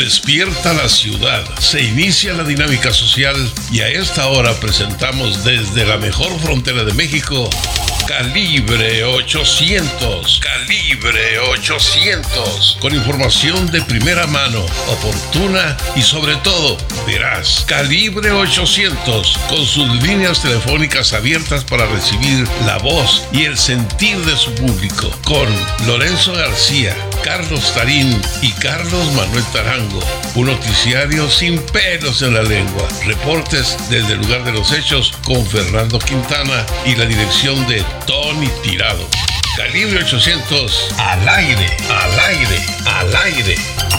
Despierta la ciudad, se inicia la dinámica social y a esta hora presentamos desde la mejor frontera de México, Calibre 800. Calibre 800. Con información de primera mano, oportuna y sobre todo veraz. Calibre 800. Con sus líneas telefónicas abiertas para recibir la voz y el sentir de su público. Con Lorenzo García, Carlos Tarín y Carlos Manuel Tarango. Un noticiario sin pelos en la lengua. Reportes desde el lugar de los hechos con Fernando Quintana y la dirección de Tony Tirado. Calibre 800, al aire, al aire, al aire.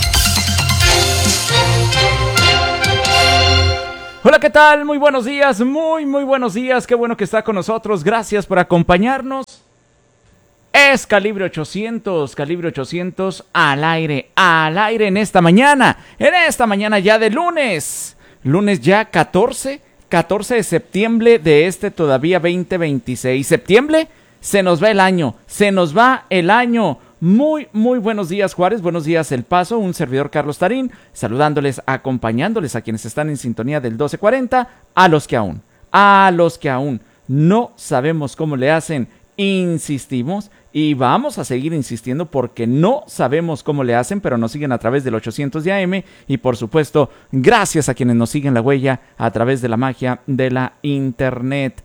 Hola, ¿qué tal? Muy buenos días, muy buenos días. Qué bueno que está con nosotros. Gracias por acompañarnos. Es Calibre 800 al aire en esta mañana ya de lunes ya 14 de septiembre de este todavía 2026. Septiembre, se nos va el año. Muy buenos días, Juárez, buenos días, El Paso, un servidor Carlos Tarín, saludándoles, acompañándoles a quienes están en sintonía del 1240, a los que aún no sabemos cómo le hacen, insistimos y vamos a seguir insistiendo porque no sabemos cómo le hacen, pero nos siguen a través del 800 de AM y por supuesto gracias a quienes nos siguen la huella a través de la magia de la internet.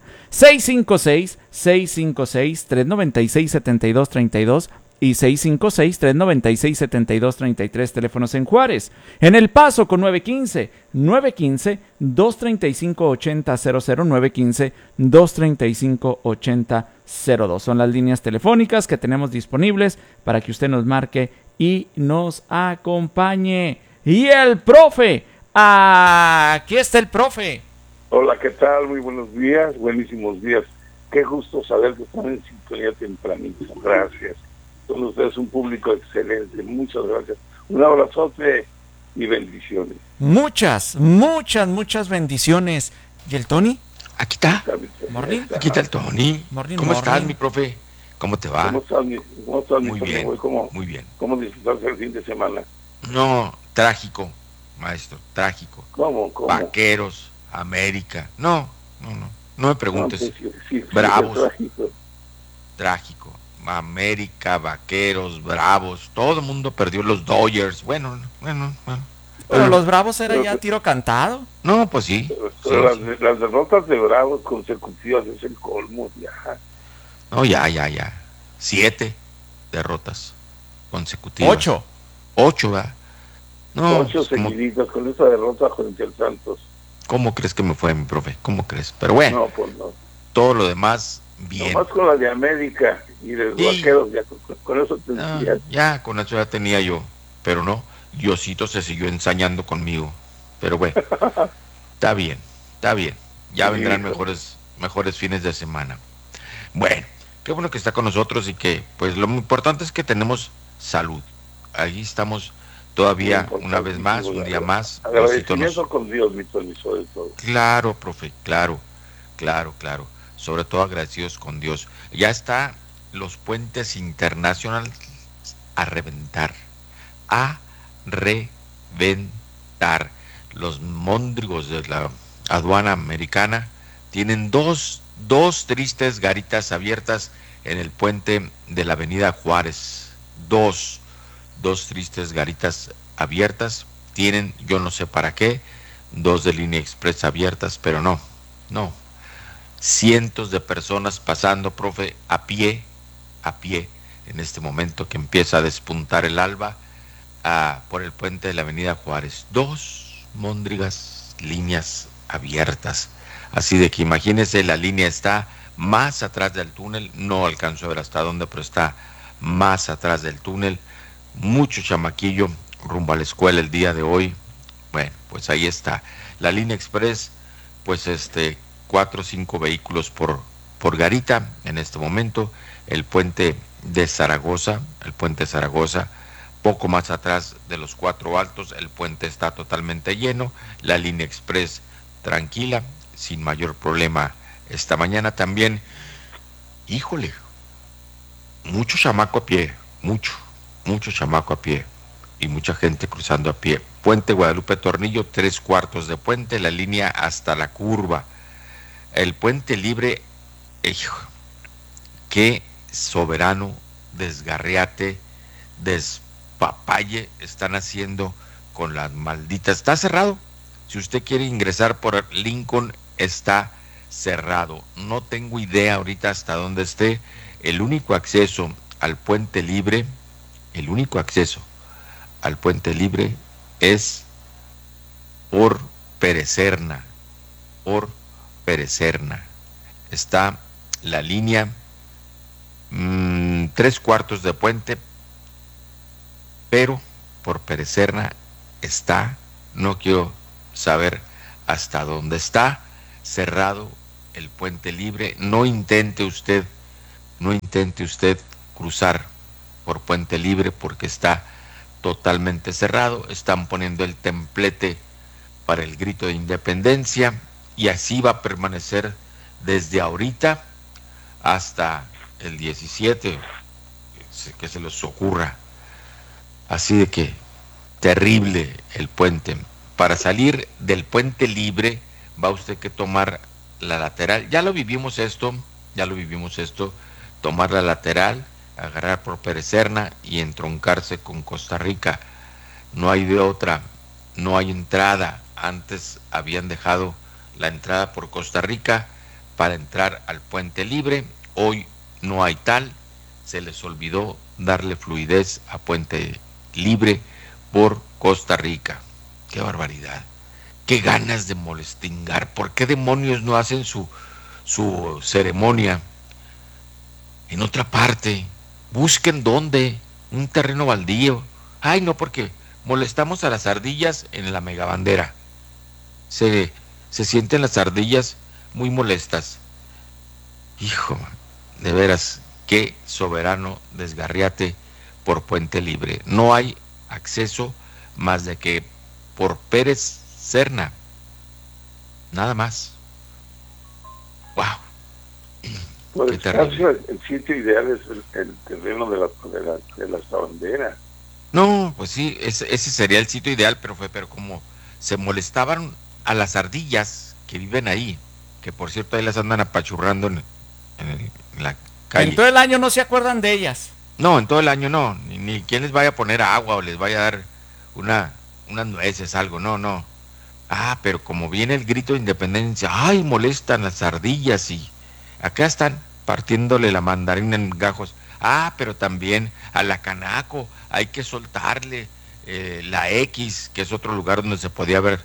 656-396-7232 y 656-396-7233, teléfonos en Juárez. En El Paso con 915-235-8000, 915-235-8002. Son las líneas telefónicas que tenemos disponibles para que usted nos marque y nos acompañe. Y el profe, aquí está el profe. Hola, ¿qué tal? Muy buenos días, buenísimos días. Qué gusto saber que están en sintonía tempranito. Gracias. Son ustedes un público excelente. Muchas gracias. Un abrazote y bendiciones. Muchas bendiciones. ¿Y el Tony? Aquí está. Morning. Aquí está el Tony. ¿Cómo estás, mi profe? ¿Cómo te va? ¿Cómo estás, mi Muy bien, muy bien. ¿Cómo disfrutaste el fin de semana? No, trágico, maestro, trágico. ¿Cómo? Vaqueros, América. No me preguntes. No, pues, sí, Bravos. Trágico. América, Vaqueros, Bravos, todo el mundo perdió, los Dodgers, bueno. Pero los Bravos era ya tiro cantado. No, pues sí. Pero las derrotas de Bravos consecutivas es el colmo, ya. No, ya. 7 derrotas consecutivas. 8, ¿verdad? No, 8 seguiditas con esa derrota frente al Santos. ¿Cómo crees que me fue, mi profe? ¿Cómo crees? Pero bueno, no, pues no. Todo lo demás, bien. Nomás con la de América y de los Vaqueros, ya con eso te decía. Ya, con eso ya tenía yo, pero no, Diosito se siguió ensañando conmigo. Pero bueno, está bien. Ya vendrán mejores fines de semana. Bueno, qué bueno que está con nosotros y que, pues, lo importante es que tenemos salud. Ahí estamos todavía una vez más, un día más. Agradecimiento con Dios, mi Tony, sobre todo. Claro, profe, claro. Sobre todo agradecidos con Dios. Ya está los puentes internacionales a reventar. Los móndrigos de la aduana americana tienen dos tristes garitas abiertas en el puente de la avenida Juárez. Dos tristes garitas abiertas. Tienen, yo no sé para qué, 2 de línea express abiertas, pero no. Cientos de personas pasando, profe, a pie, en este momento que empieza a despuntar el alba, por el puente de la avenida Juárez. 2 móndrigas líneas abiertas. Así de que imagínense, la línea está más atrás del túnel, no alcanzo a ver hasta dónde, pero está más atrás del túnel. Mucho chamaquillo rumbo a la escuela el día de hoy. Bueno, pues ahí está. La línea express, pues 4 o 5 vehículos por garita en este momento. El puente de Zaragoza, poco más atrás de los 4 altos, el puente está totalmente lleno. La línea express tranquila, sin mayor problema esta mañana también. Híjole, mucho chamaco a pie, mucho chamaco a pie. y mucha gente cruzando a pie. Puente Guadalupe Tornillo, 3/4 de puente, la línea hasta la curva. El puente libre, hijo, qué soberano desgarriate, despapalle están haciendo con las malditas. Está cerrado. Si usted quiere ingresar por Lincoln, está cerrado. No tengo idea ahorita hasta dónde esté. El único acceso al puente libre, el único acceso al puente libre es por Perecerna, por Perecerna. Está la línea 3/4 de puente, pero por Perecerna está, no quiero saber hasta dónde está cerrado el puente libre. No intente usted cruzar por puente libre porque está totalmente cerrado. Están poniendo el templete para el grito de independencia y así va a permanecer desde ahorita hasta el 17, que se les ocurra. Así de que terrible el puente. Para salir del puente libre va usted que tomar la lateral. Ya lo vivimos esto, tomar la lateral, agarrar por Perecerna y entroncarse con Costa Rica. No hay de otra, no hay entrada. Antes habían dejado la entrada por Costa Rica para entrar al puente libre. Hoy no hay tal. Se les olvidó darle fluidez a puente libre por Costa Rica. ¡Qué barbaridad! ¡Qué ganas de molestingar! ¿Por qué demonios no hacen su ceremonia en otra parte? Busquen dónde, un terreno baldío. Ay, no, porque molestamos a las ardillas en la megabandera. Se sienten las ardillas muy molestas. Hijo, de veras, qué soberano desgarriate por puente libre. No hay acceso más de que por Pérez Serna, nada más. Wow. Por Qué descanso, terrible. el sitio ideal es el terreno de la sabandera. No, pues sí, ese sería el sitio ideal, pero como se molestaban a las ardillas que viven ahí, que por cierto ahí las andan apachurrando en la calle. En todo el año no se acuerdan de ellas. No, en todo el año no, ni quien les vaya a poner agua o les vaya a dar unas nueces, algo, no. Ah, pero como viene el grito de independencia, ay, molestan las ardillas y acá están partiéndole la mandarina en gajos. Ah, pero también a la canaco hay que soltarle la X, que es otro lugar donde se podía haber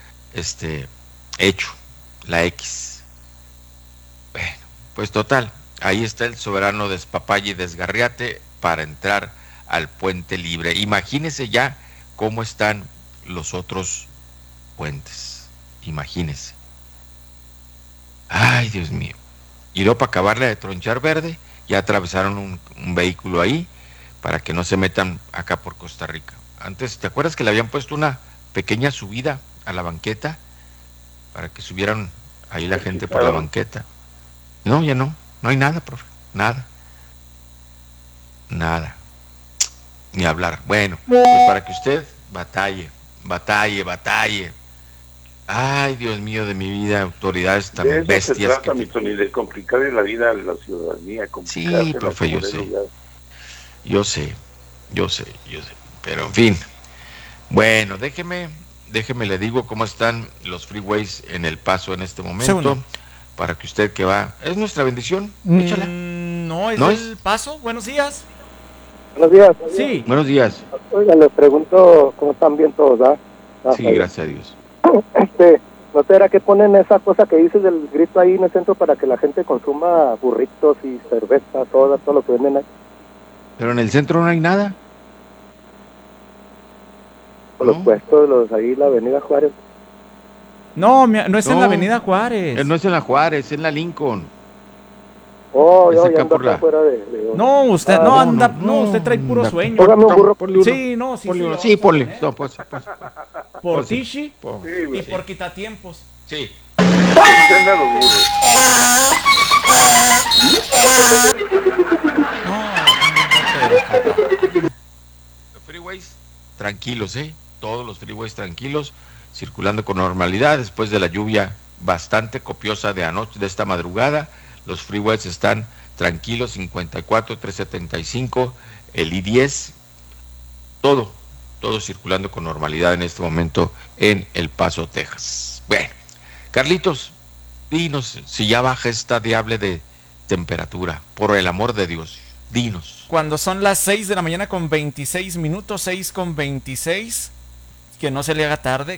hecho la X. Bueno, pues total, ahí está el soberano despapalle y desgarriate para entrar al puente libre. Imagínese ya cómo están los otros puentes. Imagínese. Ay, Dios mío. Y luego para acabarle de tronchar verde, ya atravesaron un vehículo ahí para que no se metan acá por Costa Rica. Antes, ¿te acuerdas que le habían puesto una pequeña subida a la banqueta para que subieran ahí la gente por la banqueta? No, ya no hay nada, profe, nada, ni hablar. Bueno, pues para que usted batalle. Ay, Dios mío de mi vida, autoridades tan de eso bestias. se trata, mi Tony, de complicarle la vida a la ciudadanía. Sí, profe, yo sé, pero en fin. Bueno, déjeme le digo cómo están los freeways en El Paso en este momento. Segundo. Para que usted que va, es nuestra bendición, échala. No, es ¿No El Paso. Buenos días. Buenos días. Sí. Buenos días. Oiga, les pregunto cómo están bien todos, ¿ah? Sí, gracias a Dios. ¿No será que ponen esa cosa que dices del grito ahí en el centro para que la gente consuma burritos y cerveza, todo lo que venden ahí? Pero en el centro no hay nada. Por los puestos, ahí la avenida Juárez. No, no es en la Avenida Juárez. No es en la Juárez, es en la Lincoln. Oh, Es yo acá ya ando por la- acá fuera de... No, usted no anda, no, usted trae puro anda. sueño. Póngame un burro. Ponle uno. Sí, no, sí. Ponle uno. lo Sí, vamos a ponle. poner. No, pues. Por sí. Tishi y por Quitatiempos. Sí. Encienda los burros. No, Los freeways tranquilos, todos los freeways tranquilos, circulando con normalidad después de la lluvia bastante copiosa de anoche, de esta madrugada. Los freeways están tranquilos, 54, 375, el I-10, todo circulando con normalidad en este momento en El Paso, Texas. Bueno, Carlitos, dinos si ya baja esta diable de temperatura, por el amor de Dios, dinos. Cuando son las 6 de la mañana con 26 minutos, 6 con 26, que no se le haga tarde,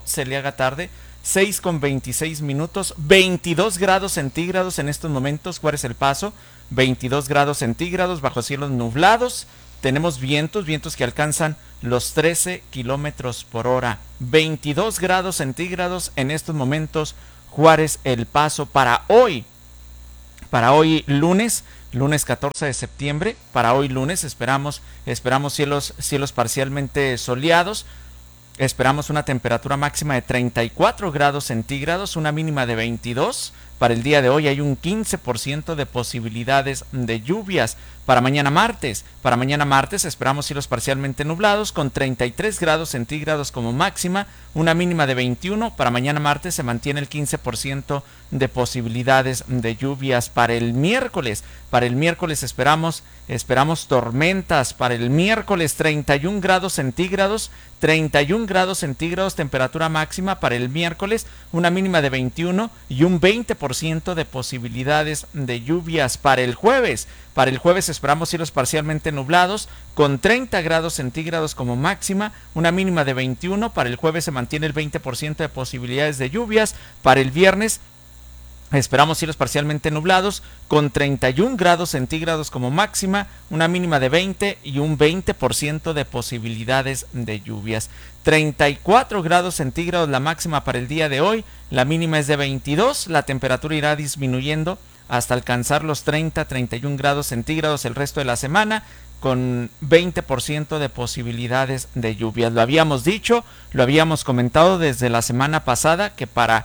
6 con 26 minutos, 22 grados centígrados en estos momentos. ¿Cuál es El Paso? 22 grados centígrados bajo cielos nublados. Tenemos vientos que alcanzan los 13 kilómetros por hora. 22 grados centígrados en estos momentos, Juárez, El Paso. Para hoy lunes 14 de septiembre, para hoy lunes esperamos cielos parcialmente soleados. Esperamos una temperatura máxima de 34 grados centígrados, una mínima de 22. Para el día de hoy hay un 15% de posibilidades de lluvias. Para mañana martes esperamos cielos parcialmente nublados con 33 grados centígrados como máxima, una mínima de 21. Para mañana martes se mantiene el 15% de posibilidades de lluvias. Para el miércoles esperamos tormentas. Para el miércoles 31 grados centígrados, temperatura máxima para el miércoles, una mínima de 21 y un 20% de posibilidades de lluvias. Para el jueves esperamos cielos parcialmente nublados con 30 grados centígrados como máxima, una mínima de 21. Para el jueves se mantiene el 20% de posibilidades de lluvias. Para el viernes esperamos cielos parcialmente nublados con 31 grados centígrados como máxima, una mínima de 20 y un 20% de posibilidades de lluvias. 34 grados centígrados la máxima para el día de hoy, la mínima es de 22, la temperatura irá disminuyendo hasta alcanzar los 31 grados centígrados el resto de la semana, con 20% de posibilidades de lluvias. Lo habíamos dicho, lo habíamos comentado desde la semana pasada, que para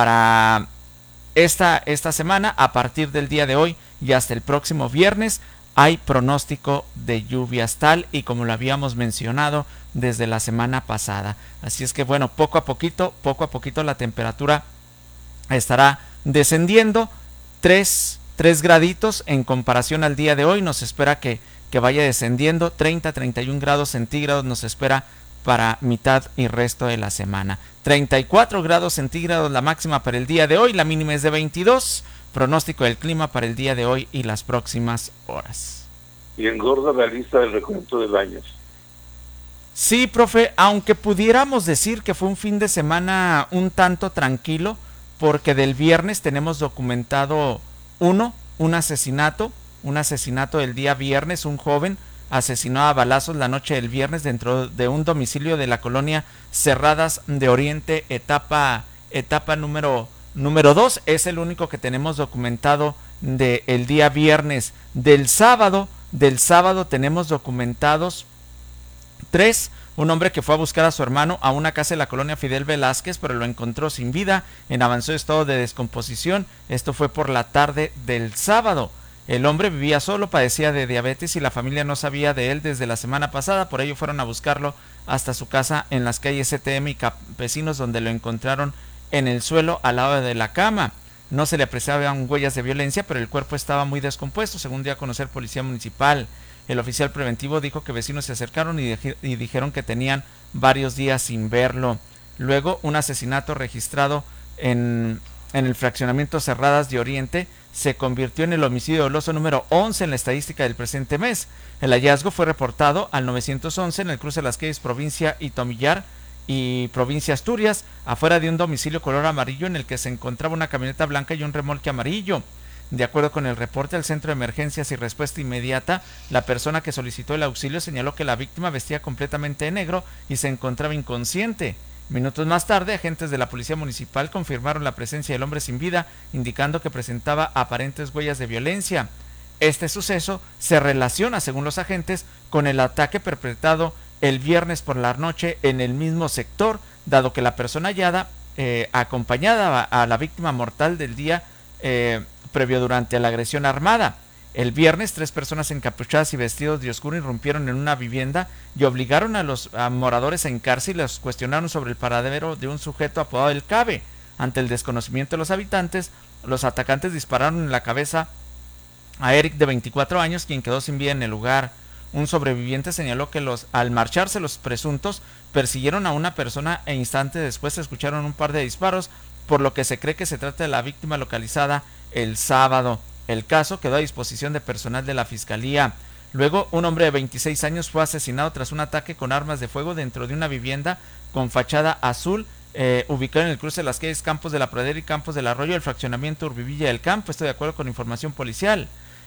esta semana, a partir del día de hoy y hasta el próximo viernes, hay pronóstico de lluvias, tal y como lo habíamos mencionado desde la semana pasada. Así es que bueno, poco a poquito la temperatura estará descendiendo 3 graditos en comparación al día de hoy. Nos espera que vaya descendiendo 31 grados centígrados nos espera para mitad y resto de la semana. 34 grados centígrados la máxima para el día de hoy, la mínima es de 22. Pronóstico del clima para el día de hoy y las próximas horas. Y engorda la lista del recuento del año. Sí, profe, aunque pudiéramos decir que fue un fin de semana un tanto tranquilo, porque del viernes tenemos documentado un asesinato del día viernes. Un joven asesinó a balazos la noche del viernes dentro de un domicilio de la colonia Cerradas de Oriente, etapa número 2. Es el único que tenemos documentado del día viernes. Del sábado tenemos documentados 3. Un hombre que fue a buscar a su hermano a una casa de la colonia Fidel Velázquez, pero lo encontró sin vida, en avanzado estado de descomposición. Esto fue por la tarde del sábado. El hombre vivía solo, padecía de diabetes y la familia no sabía de él desde la semana pasada. Por ello fueron a buscarlo hasta su casa en las calles CTM y Campesinos, donde lo encontraron en el suelo al lado de la cama. No se le apreciaban huellas de violencia, pero el cuerpo estaba muy descompuesto, según dio a conocer Policía Municipal. El oficial preventivo dijo que vecinos se acercaron y dijeron que tenían varios días sin verlo. Luego, un asesinato registrado en el fraccionamiento Cerradas de Oriente se convirtió en el homicidio doloso número 11 en la estadística del presente mes. El hallazgo fue reportado al 911 en el cruce de las calles Provincia y Tomillar y Provincia Asturias, afuera de un domicilio color amarillo en el que se encontraba una camioneta blanca y un remolque amarillo. De acuerdo con el reporte del Centro de Emergencias y Respuesta Inmediata, la persona que solicitó el auxilio señaló que la víctima vestía completamente de negro y se encontraba inconsciente. Minutos más tarde, agentes de la Policía Municipal confirmaron la presencia del hombre sin vida, indicando que presentaba aparentes huellas de violencia. Este suceso se relaciona, según los agentes, con el ataque perpetrado el viernes por la noche en el mismo sector, dado que la persona hallada acompañada a la víctima mortal del día previo durante la agresión armada. El viernes, 3 personas encapuchadas y vestidos de oscuro irrumpieron en una vivienda y obligaron a los moradores a hincarse y los cuestionaron sobre el paradero de un sujeto apodado El Cabe. Ante el desconocimiento de los habitantes, los atacantes dispararon en la cabeza a Eric, de 24 años, quien quedó sin vida en el lugar. Un sobreviviente señaló que al marcharse los presuntos persiguieron a una persona e instantes después se escucharon un par de disparos, por lo que se cree que se trata de la víctima localizada el sábado. El caso quedó a disposición de personal de la Fiscalía. Luego, un hombre de 26 años fue asesinado tras un ataque con armas de fuego dentro de una vivienda con fachada azul, ubicado en el cruce de las calles Campos de la Pradera y Campos del Arroyo, el fraccionamiento Urbivilla del Campo. Esto de acuerdo con información policial.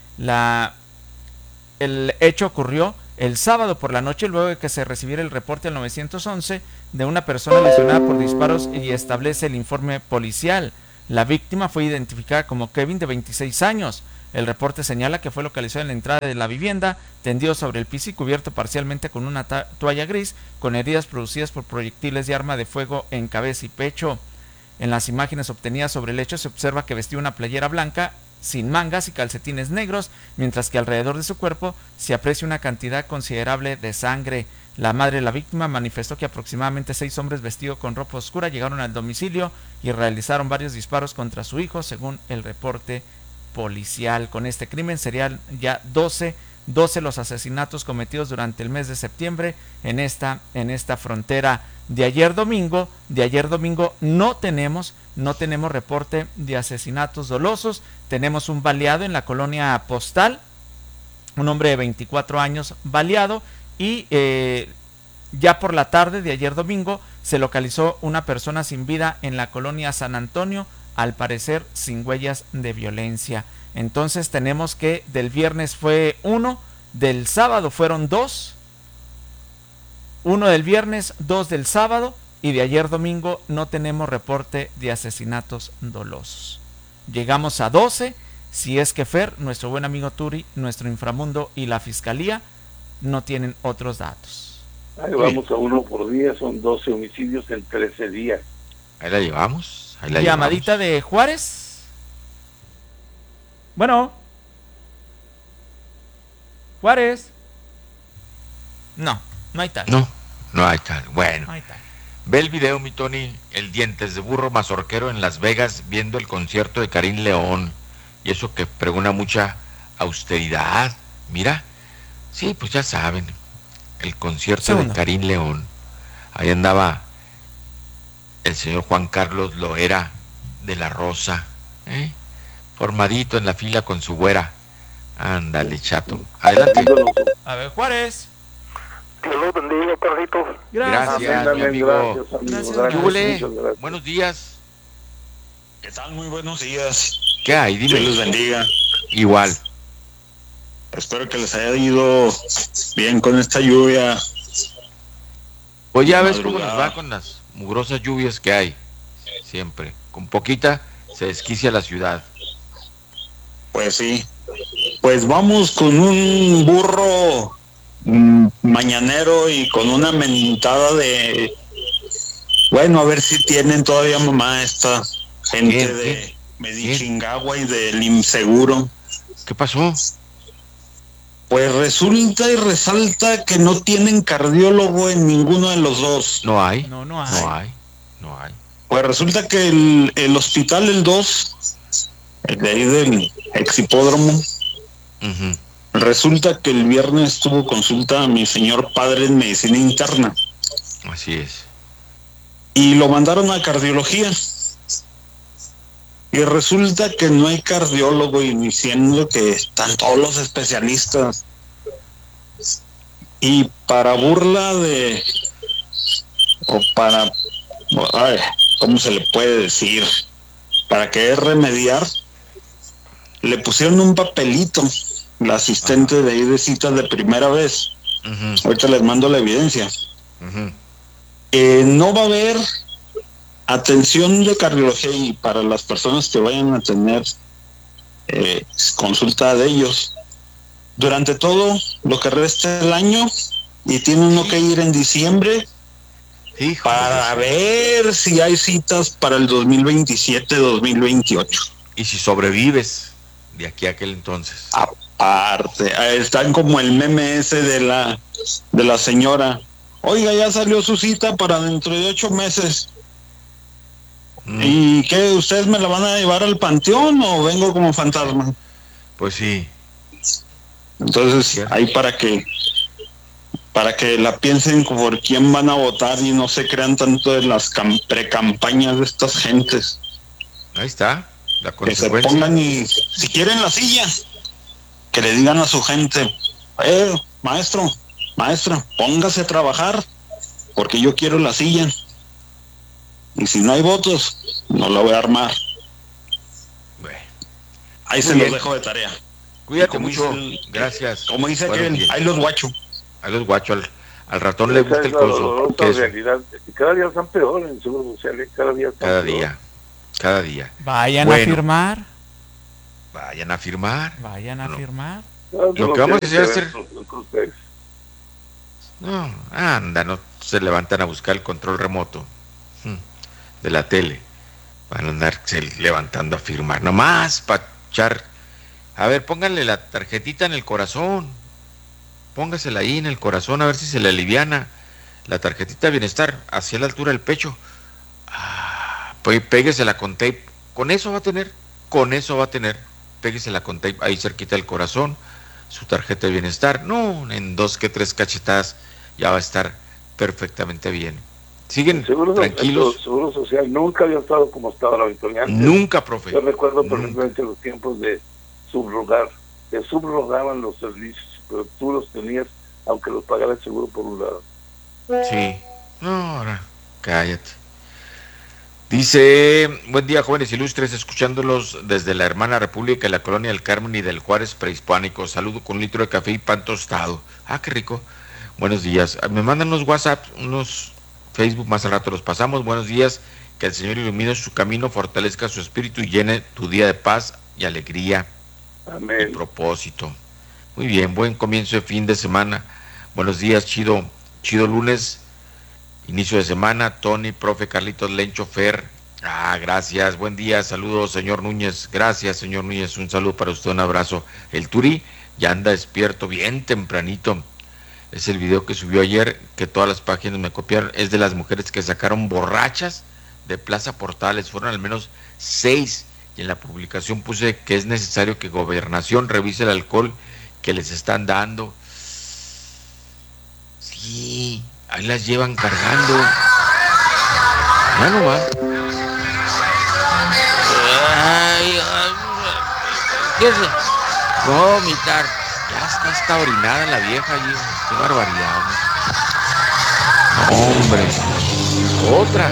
El hecho ocurrió el sábado por la noche, luego de que se recibiera el reporte al 911 de una persona lesionada por disparos, y establece el informe policial. La víctima fue identificada como Kevin, de 26 años. El reporte señala que fue localizado en la entrada de la vivienda, tendido sobre el piso y cubierto parcialmente con una toalla gris, con heridas producidas por proyectiles de arma de fuego en cabeza y pecho. En las imágenes obtenidas sobre el hecho se observa que vestía una playera blanca sin mangas y calcetines negros, mientras que alrededor de su cuerpo se aprecia una cantidad considerable de sangre. La madre de la víctima manifestó que aproximadamente 6 hombres vestidos con ropa oscura llegaron al domicilio y realizaron varios disparos contra su hijo, según el reporte policial. Con este crimen serían ya 12 los asesinatos cometidos durante el mes de septiembre en esta frontera. De ayer domingo no tenemos reporte de asesinatos dolosos. Tenemos un baleado en la colonia Postal, un hombre de 24 años baleado, y ya por la tarde de ayer domingo se localizó una persona sin vida en la colonia San Antonio, al parecer sin huellas de violencia. Entonces tenemos que del viernes fue 1, del sábado fueron 2, 1 del viernes, 2 del sábado, y de ayer domingo no tenemos reporte de asesinatos dolosos. Llegamos a 12, si es que Fer, nuestro buen amigo Turi, nuestro inframundo y la Fiscalía no tienen otros datos. Ahí vamos a 1 por día, son 12 homicidios en 13 días. Ahí la llevamos. Llamadita de Juárez. Bueno. Juárez. No hay tal. No hay tal. Bueno. No hay tal. Ve el video, mi Tony, el dientes de burro mazorquero en Las Vegas viendo el concierto de Karim León. Y eso que pregona mucha austeridad. Mira. Sí, pues ya saben. El concierto de Karim León. Ahí andaba el señor Juan Carlos Loera de la Rosa, formadito en la fila con su güera. Ándale, chato. Adelante. A ver, Juárez. Dios los bendiga, perrito. Gracias, mi amigo. Gracias. Buenos días. ¿Qué tal? Muy buenos días. ¿Qué hay? Dime. Dios los bendiga. Igual. Espero que les haya ido bien con esta lluvia. Pues ya ves cómo nos va con las mugrosas lluvias que hay. Siempre. Con poquita se desquicia la ciudad. Pues sí. Pues vamos con un burro mañanero y con una mentada de... Bueno, a ver si tienen todavía mamá esta gente de Medichingagua y del Inseguro. ¿Qué pasó? Pues resulta y resalta que no tienen cardiólogo en ninguno de los dos. No hay. No hay. Pues resulta que el hospital, el 2, el de ahí del exhipódromo, resulta que el viernes tuvo consulta a mi señor padre en medicina interna. Así es. Y lo mandaron a cardiología. Y resulta que no hay cardiólogo, y diciendo que están todos los especialistas. Y para burla de... o para... ay, ¿cómo se le puede decir? Para querer remediar, le pusieron un papelito, la asistente de ahí de citas de primera vez. Ahorita les mando la evidencia. No va a haber atención de cardiología, y para las personas que vayan a tener consulta de ellos durante todo lo que resta del año, y tiene uno que ir en diciembre para ver si hay citas para el 2027-2028. Y si sobrevives de aquí a aquel entonces. Están como el meme ese de la señora. Oiga, ya salió su cita para dentro de 8 meses. ¿Y qué? ¿Ustedes me la van a llevar al panteón o vengo como fantasma? Pues sí. Entonces, ahí para que la piensen por quién van a votar y no se crean tanto de las precampañas de estas gentes. Ahí está, la que se consecuencia. pongan y, si quieren la silla, que le digan a su gente, maestra, póngase a trabajar, porque yo quiero la silla. Y si no hay votos, no la voy a armar. Bueno, ahí se los dejo de tarea. Cuídate mucho, gracias. Como dice aquel, ahí los guacho. Ahí los guacho, al ratón le gusta el coso. La realidad, cada día están peor en el Seguro Social, cada día. Vayan a firmar. Vayan a firmar. Lo que vamos a hacer no se levantan a buscar el control remoto de la tele. Van a andarse levantando a firmar, nomás para echar. A ver, pónganle la tarjetita en el corazón. Póngasela ahí en el corazón a ver si se le aliviana. La tarjetita de bienestar hacia la altura del pecho. Pues péguesela con tape. Con eso va a tener. Péguesela con tape ahí cerquita del corazón. Su tarjeta de bienestar. No, en 2 que 3 cachetadas ya va a estar perfectamente bien. Siguen tranquilos. El Seguro Social nunca había estado como estaba la Victoria. Nunca, profe. Yo recuerdo perfectamente los tiempos de subrogar. Que subrogaban los servicios, pero tú los tenías, aunque los pagara el seguro por un lado. Sí. No, ahora, cállate. Dice, buen día, jóvenes ilustres, escuchándolos desde la hermana República de la Colonia del Carmen y del Juárez prehispánico. Saludo con 1 litro de café y pan tostado. Qué rico. Buenos días. Me mandan unos WhatsApp, unos Facebook, más al rato los pasamos. Buenos días, que el Señor ilumine su camino, fortalezca su espíritu y llene tu día de paz y alegría. Amén. Y propósito. Muy bien, buen comienzo de fin de semana. Buenos días, chido lunes, inicio de semana. Tony, profe, Carlitos, Lencho, Fer. Gracias, buen día, saludos, señor Núñez. Gracias, señor Núñez, un saludo para usted, un abrazo. El Turi ya anda despierto bien tempranito. Es el video que subió ayer, que todas las páginas me copiaron. Es de las mujeres que sacaron borrachas de Plaza Portales. Fueron al menos 6. Y en la publicación puse que es necesario que Gobernación revise el alcohol que les están dando. Sí, ahí las llevan cargando. Ya no va. ¿Qué es? No, vomitar. Ya está orinada la vieja allí. Qué barbaridad. Hombre. Otra.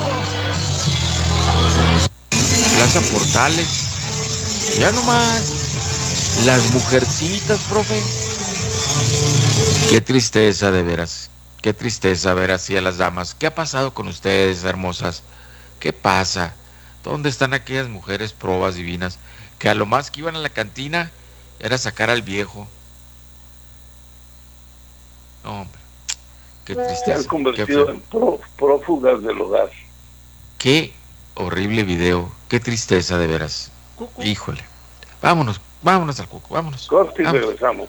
Plaza Portales. Ya nomás. Las mujercitas, profe. Qué tristeza, de veras. Qué tristeza ver así a las damas. ¿Qué ha pasado con ustedes, hermosas? ¿Qué pasa? ¿Dónde están aquellas mujeres probas divinas que a lo más que iban a la cantina era sacar al viejo? No, hombre. Qué tristeza. Se han convertido en prófugas del hogar. Qué horrible video. Qué tristeza, de veras. Híjole. Vámonos al cuco, vámonos. Corte y regresamos.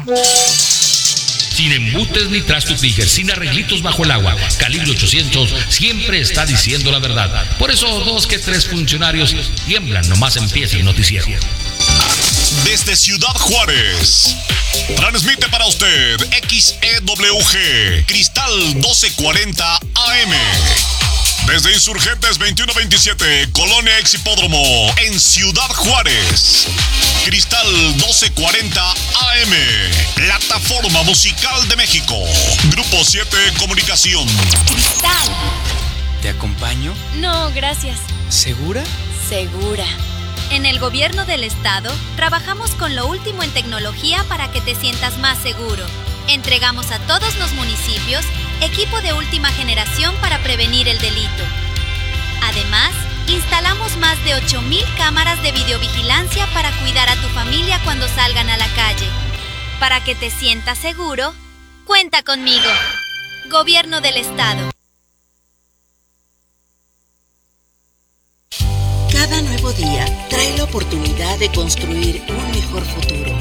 Sin embutes ni trastos Tiger, sin arreglitos bajo el agua. Calibre 800 siempre está diciendo la verdad. Por eso 2 que 3 funcionarios tiemblan nomás empieza el noticiero. Desde Ciudad Juárez, transmite para usted XEWG Cristal 1240 AM. Desde Insurgentes 2127, Colonia Exhipódromo, en Ciudad Juárez. Cristal 1240 AM, plataforma musical de México. Grupo 7 Comunicación. Cristal. ¿Te acompaño? No, gracias. ¿Segura? Segura. En el gobierno del estado, trabajamos con lo último en tecnología para que te sientas más seguro. Entregamos a todos los municipios equipo de última generación para prevenir el delito. Además, instalamos más de 8,000 cámaras de videovigilancia para cuidar a tu familia cuando salgan a la calle. Para que te sientas seguro, cuenta conmigo. Gobierno del Estado. Cada nuevo día trae la oportunidad de construir un mejor futuro.